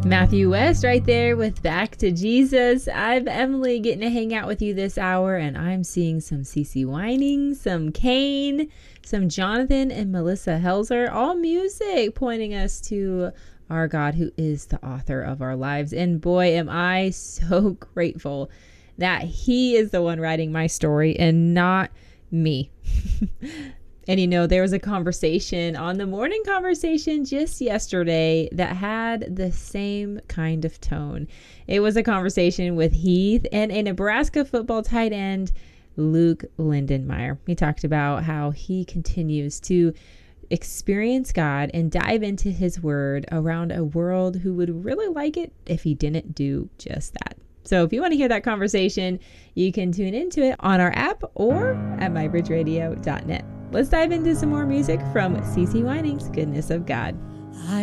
Matthew West right there with Back to Jesus. I'm Emily, getting to hang out with you this hour, and I'm seeing some CeCe Winans, some Kane, some Jonathan and Melissa Helzer, all music pointing us to our God who is the author of our lives. And boy, am I so grateful that he is the one writing my story and not me. And you know, there was a conversation on the morning conversation just yesterday that had the same kind of tone. It was a conversation with Heath and a Nebraska football tight end, Luke Lindenmeyer. He talked about how he continues to experience God and dive into his word around a world who would really like it if he didn't do just that. So if you want to hear that conversation, you can tune into it on our app or at mybridgeradio.net. Let's dive into some more music from CeCe Winans' Goodness of God.